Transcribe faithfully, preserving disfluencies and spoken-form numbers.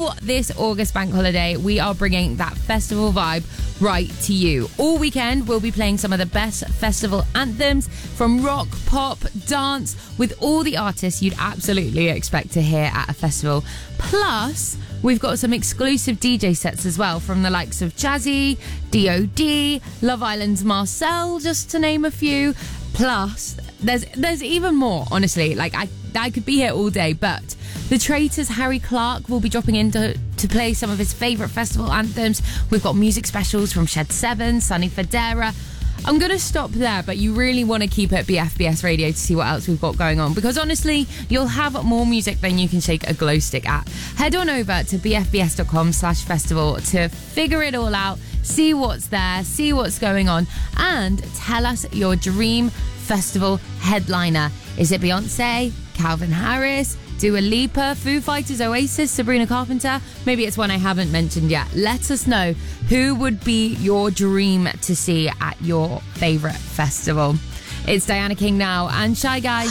for this August bank holiday, we are bringing that festival vibe right to you. All weekend, we'll be playing some of the best festival anthems from rock, pop, dance, with all the artists you'd absolutely expect to hear at a festival. Plus, we've got some exclusive D J sets as well from the likes of Jazzy, D O D, Love Island's Marcel, just to name a few. Plus, there's there's even more, honestly. Like, I, I could be here all day, but the Traitors' Harry Clark will be dropping in to, to play some of his favourite festival anthems. We've got music specials from Shed seven, Sonny Fodera. I'm going to stop there, but you really want to keep it B F B S Radio to see what else we've got going on, because honestly, you'll have more music than you can shake a glow stick at. Head on over to bfbs.com slash festival to figure it all out, see what's there, see what's going on, and tell us your dream festival headliner. Is it Beyonce, Calvin Harris, Dua Lipa, Foo Fighters, Oasis, Sabrina Carpenter? Maybe it's one I haven't mentioned yet. Let us know who would be your dream to see at your favourite festival. It's Diana King now and Shy Guy.